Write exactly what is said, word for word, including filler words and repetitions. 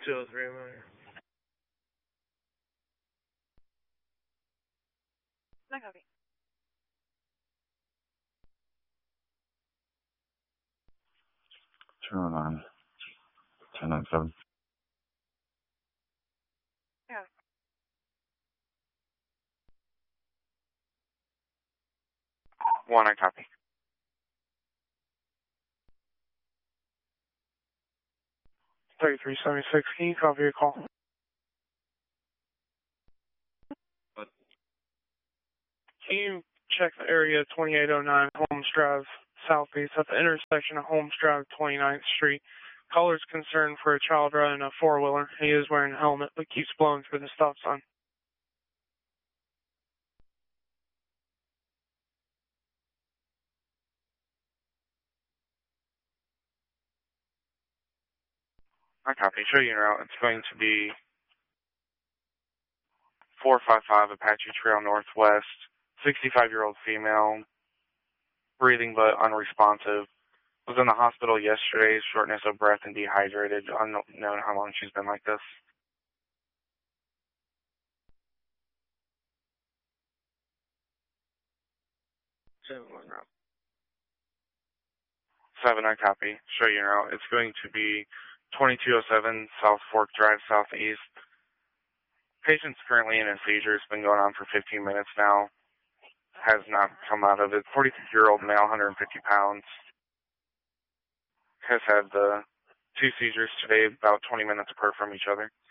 two oh three, Miller. No copy. two oh nine. ten ninety-seven. Yeah. One, I copy. thirty-three seventy-six, can you copy your call? What? Can you check the area twenty-eight oh nine Holmes Drive Southeast at the intersection of Holmes Drive twenty-ninth Street? Caller's concerned for a child riding a four-wheeler. He is wearing a helmet but keeps blowing through the stop sign. I copy. Show you route. It's going to be four five five Apache Trail Northwest. sixty-five-year-old female, breathing but unresponsive. Was in the hospital yesterday, shortness of breath and dehydrated. Unknown how long she's been like this. Seven one route. Seven, I copy. Show you route. It's going to be twenty-two oh seven South Fork Drive Southeast. Patient's currently in a seizure. It's been going on for fifteen minutes now. Has not come out of it. forty-six-year-old male, one hundred fifty pounds. Has had the two seizures today, about twenty minutes apart from each other.